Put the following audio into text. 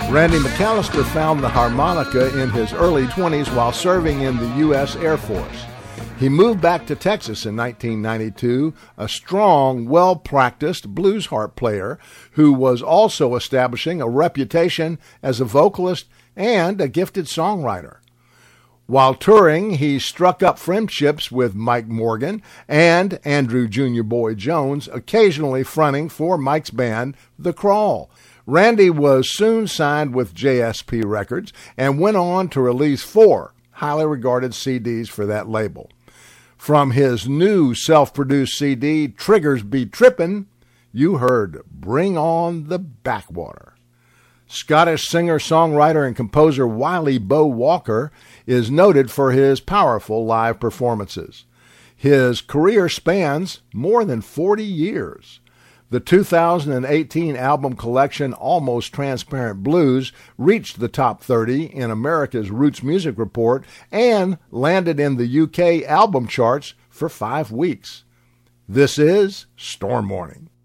Randy McAllister found the harmonica in his early 20s while serving in the U.S. Air Force. He moved back to Texas in 1992, a strong, well-practiced blues harp player who was also establishing a reputation as a vocalist and a gifted songwriter. While touring, he struck up friendships with Mike Morgan and Andrew Junior Boy Jones, occasionally fronting for Mike's band, The Crawl. Randy was soon signed with JSP Records and went on to release 4 highly regarded CDs for that label. From his new self-produced CD, Triggers Be Trippin', you heard Bring On the Backwater. Scottish singer, songwriter, and composer Wiley Bo Walker is noted for his powerful live performances. His career spans more than 40 years. The 2018 album collection Almost Transparent Blues reached the top 30 in America's Roots Music Report and landed in the UK album charts for 5 weeks. This is Storm Warning.